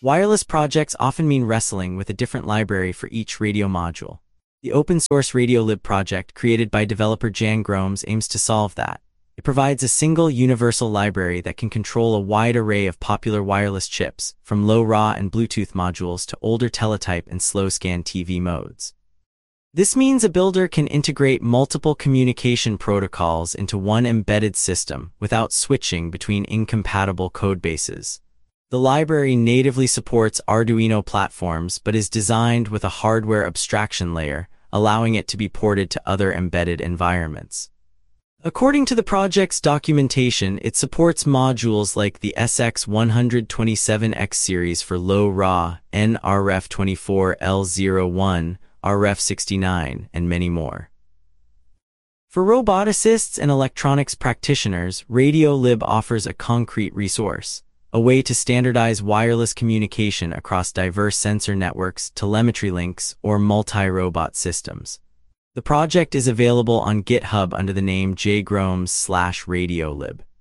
Wireless projects often mean wrestling with a different library for each radio module. The open-source Radiolib project, created by developer Jan Gromes, aims to solve that. It provides a single universal library that can control a wide array of popular wireless chips, from LoRa and Bluetooth modules to older teletype and slow-scan TV modes. This means a builder can integrate multiple communication protocols into one embedded system without switching between incompatible codebases. The library natively supports Arduino platforms but is designed with a hardware abstraction layer, allowing it to be ported to other embedded environments. According to the project's documentation, it supports modules like the SX127X series for low-Ra, nRF24L01, RF69, and many more. For roboticists and electronics practitioners, Radiolib offers a concrete resource, a way to standardize wireless communication across diverse sensor networks, telemetry links, or multi-robot systems. The project is available on GitHub under the name jgromes/Radiolib.